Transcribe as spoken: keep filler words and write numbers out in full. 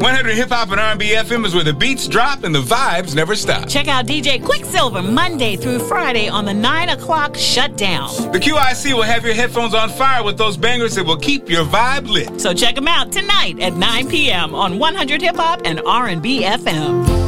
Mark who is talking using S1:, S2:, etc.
S1: one hundred Hip Hop and R and B F M is where the beats drop and the vibes never stop.
S2: Check out D J Quicksilver Monday through Friday on the nine o'clock shutdown.
S1: The Q I C will have your headphones on fire with those bangers that will keep your vibe lit.
S2: So check them out tonight at nine p.m. on one hundred Hip Hop and R and B F M.